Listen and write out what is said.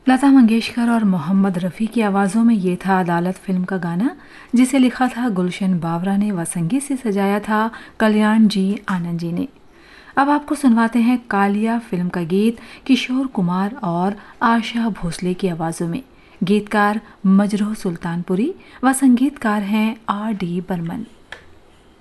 लता मंगेशकर और मोहम्मद रफ़ी की आवाज़ों में ये था अदालत फिल्म का गाना, जिसे लिखा था गुलशन बावरा ने व संगीत से सजाया था कल्याण जी आनंद जी ने। अब आपको सुनवाते हैं कालिया फिल्म का गीत किशोर कुमार और आशा भोसले की आवाज़ों में। गीतकार मजरूह सुल्तानपुरी व संगीतकार हैं R.D. बर्मन।